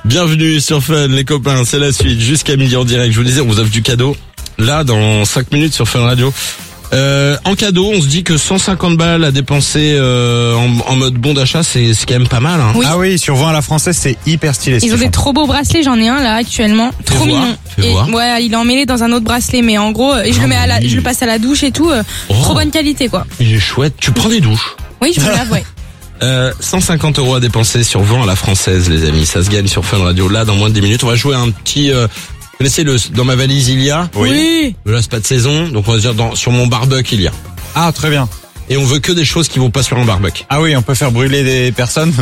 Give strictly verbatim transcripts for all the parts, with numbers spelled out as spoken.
Bienvenue sur Fun, les copains, c'est la suite. Jusqu'à midi en direct, je vous disais, on vous offre du cadeau. Là, dans cinq minutes sur Fun Radio. Euh, en cadeau, on se dit que cent cinquante balles à dépenser euh, en, en mode bon d'achat, c'est, c'est quand même pas mal. Hein. Oui. Ah oui, sur vingt à la française, c'est hyper stylé. Ils ont des trop beaux bracelets, j'en ai un là actuellement, Fais trop voir, mignon. fais Et voir. ouais, il est emmêlé dans un autre bracelet, mais en gros, et je Ah le mets à la, oui. je le passe à la douche et tout, euh, Oh. trop bonne qualité quoi. Il est chouette. Tu prends des douches. Oui, je me lave, ouais. Euh, cent cinquante euros à dépenser sur vingt à la française, les amis. Ça se gagne sur Fun Radio. Là, dans moins de dix minutes, on va jouer à un petit... Euh, vous connaissez le dans ma valise il y a. Oui. Mais là, c'est pas de saison, donc on va se dire dans, sur mon barbecue il y a. Ah, très bien. Et on veut que des choses qui vont pas sur un barbecue. Ah oui, on peut faire brûler des personnes.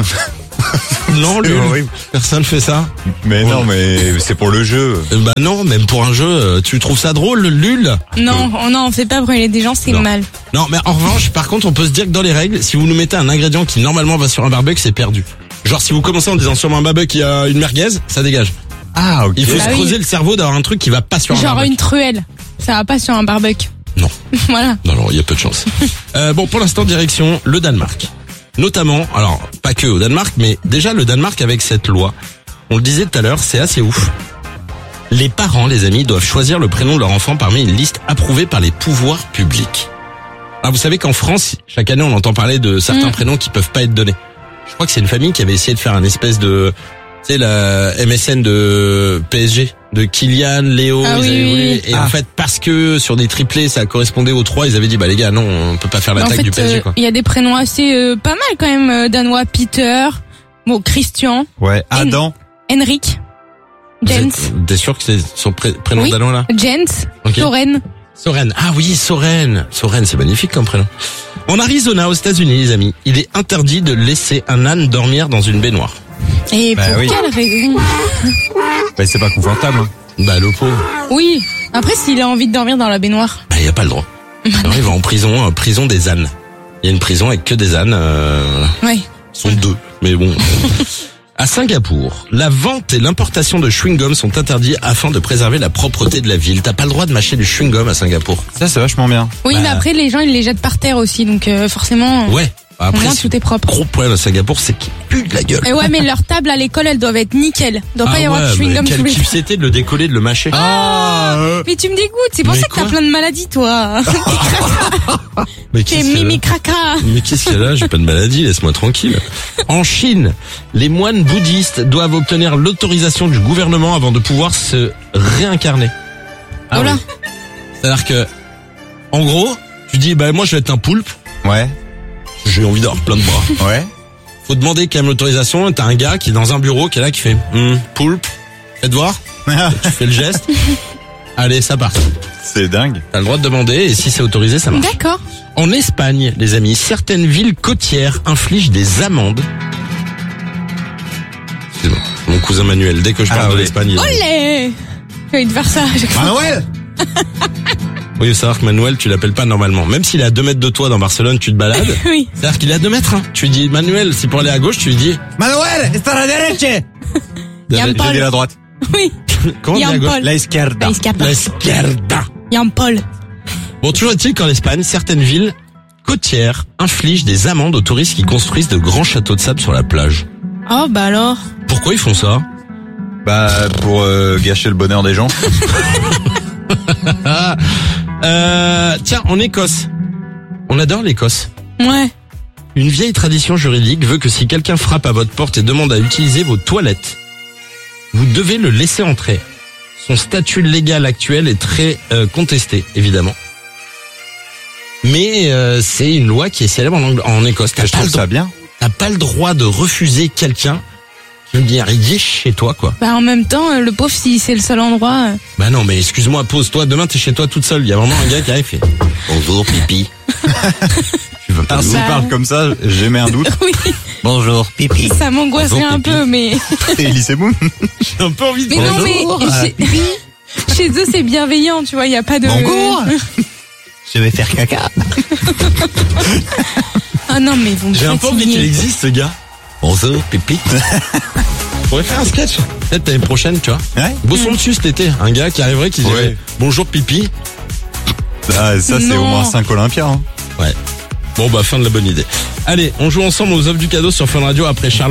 Non, C'est Lul, horrible. personne fait ça. Mais non, mais c'est pour le jeu. Euh, bah non, même pour un jeu, euh, tu trouves ça drôle, Lul? Non, oh non, on fait pas brûler des gens, c'est Non. mal. Non, mais en revanche, par contre, on peut se dire que dans les règles, si vous nous mettez un ingrédient qui normalement va sur un barbecue, c'est perdu. Genre, si vous commencez en disant sur un barbecue il y a une merguez, ça dégage. Ah, ok. Il faut Bah se oui. creuser le cerveau d'avoir un truc qui va pas sur un Genre barbecue. une truelle, ça va pas sur un barbecue. Non. Voilà. Non, non, il y a peu de chance. euh, bon, pour l'instant, direction le Danemark. Notamment, alors, pas que au Danemark, mais déjà le Danemark avec cette loi. On le disait tout à l'heure, c'est assez ouf. Les parents, les amis, doivent choisir le prénom de leur enfant parmi une liste approuvée par les pouvoirs publics. Alors, vous savez qu'en France, chaque année, on entend parler de certains Mm. prénoms qui peuvent pas être donnés. Je crois que c'est une famille qui avait essayé de faire un espèce de, tu sais, la M S N de P S G, de Kylian, Léo, Ah ils oui, avaient oui, voulu. oui. Et Ah. en fait, parce que sur des triplés, ça correspondait aux trois, ils avaient dit, bah les gars, non, on peut pas faire En l'attaque fait, du P S G, euh, quoi. il y a des prénoms assez euh, pas mal quand même, euh, danois, Peter, bon, Christian, Ouais. Adam. Henrik, Vous Jens, êtes- T'es sûr que c'est son pré- prénom Oui. danois, là? Jens, Ok. Soren. Soren. Ah oui, Soren. Soren, c'est magnifique comme prénom. En Arizona, aux États-Unis, les amis, il est interdit de laisser un âne dormir dans une baignoire. Et Bah pour oui. quelle raison? Bah, c'est pas confortable. hein. Bah, le pauvre. Oui. Après, s'il a envie de dormir dans la baignoire. Bah, il a pas le droit. Alors, il va en prison, euh, prison des ânes. Il y a une prison avec que des ânes, euh, Ouais. ils sont deux, mais bon. À Singapour, la vente et l'importation de chewing-gum sont interdits afin de préserver la propreté de la ville. T'as pas le droit de mâcher du chewing-gum à Singapour. Ça, c'est vachement bien. Oui, Bah. mais après, les gens, ils les jettent par terre aussi, donc euh, forcément, Ouais. au Après, moins, c'est tout est propre. gros problème à Singapour, c'est qu'il pue de la gueule. Et ouais, mais leurs tables à l'école, elles doivent être nickel. Il doit pas y avoir de Ah ouais, chewing-gum mais sous quel les... kiff c'était de le décoller, de le mâcher. Ah, euh. mais tu me dégoûtes, c'est pour Mais ça que t'as quoi plein de maladies, toi. Mais T'es qu'est-ce qu'il y a là mimi craca. Mais qu'est-ce qu'il y a là? J'ai pas de maladie, laisse-moi tranquille. En Chine, les moines bouddhistes doivent obtenir l'autorisation du gouvernement avant de pouvoir se réincarner. Ah Oh là. oui. C'est-à-dire que, en gros, tu dis, bah moi je vais être un poulpe, Ouais. j'ai envie d'avoir plein de bras. Ouais. Faut demander quand même l'autorisation, t'as un gars qui est dans un bureau, qui est là, qui fait, hum, poulpe, faites voir, tu fais le geste, allez, ça part. C'est dingue. T'as le droit de demander, et si c'est autorisé, ça marche. D'accord. En Espagne, les amis, certaines villes côtières infligent des amendes. Excusez-moi, mon cousin Manuel, dès que je parle Ah de oui. l'Espagne, il... Olé. J'ai envie de faire ça. à chaque fois. Manuel. Oui, il faut savoir que Manuel, tu l'appelles pas normalement. Même s'il est à deux mètres de toi dans Barcelone, tu te balades. Oui. C'est-à-dire qu'il est à deux mètres, hein. Tu lui dis, Manuel, c'est pour aller à gauche, tu lui dis... Manuel, está a la derecha. Yann Paul. J'ai dit la droite. Oui. Comment on dit à Yann gauche? Paul. La izquierda. La escapa. La izquierda. Yann Paul. Bon, toujours est-il qu'en Espagne, certaines villes côtières infligent des amendes aux touristes qui construisent de grands châteaux de sable sur la plage. Oh, bah alors. Pourquoi ils font ça? Bah, pour euh, gâcher le bonheur des gens. Ah, euh, tiens, en Écosse. On adore l'Écosse. Ouais. Une vieille tradition juridique veut que si quelqu'un frappe à votre porte et demande à utiliser vos toilettes, vous devez le laisser entrer. Son statut légal actuel est très euh, contesté, évidemment. Mais euh, c'est une loi qui est célèbre en, Angl- en Écosse. T'as Je pas, trouve le ça droit- bien. t'as pas le droit de refuser quelqu'un qui veut dire il est chez toi, quoi. Bah, en même temps, euh, le pauvre, si c'est le seul endroit. euh, Bah non, mais excuse-moi, pose-toi. Demain, t'es chez toi toute seule. Il y a vraiment un gars qui arrive et fait bonjour, pipi. Tu veux pas Alors, nous- s'il Bah. parle comme ça, j'émets un doute. Oui. Bonjour, pipi. Ça m'angoisserait Bonjour, un pipi. peu, mais. Et Elise Moon. J'ai un peu envie de Mais non, bonjour. mais. Chez... chez eux, c'est bienveillant, tu vois, il y a pas de. Bonjour. Je vais faire caca. Ah non, mais vous me J'ai un peu envie qu'il fatiguez. existe, ce gars. Bonjour, pipi. On pourrait faire un sketch. Peut-être l'année prochaine, tu vois. Ouais. Bossons dessus cet été. Un gars qui arriverait, qui dirait Ouais. bonjour, pipi. Ah, ça, c'est Non. au moins cinq Olympias. Hein. Ouais. Bon, bah, fin de la bonne idée. Allez, on joue ensemble aux offres du cadeau sur Fun Radio après Charles.